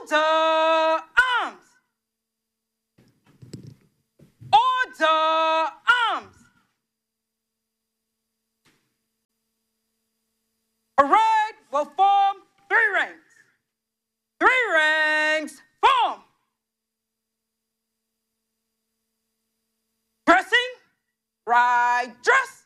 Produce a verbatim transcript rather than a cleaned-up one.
Order arms! Order arms! Parade will form three ranks. Three ranks, form! Dressing, right dress!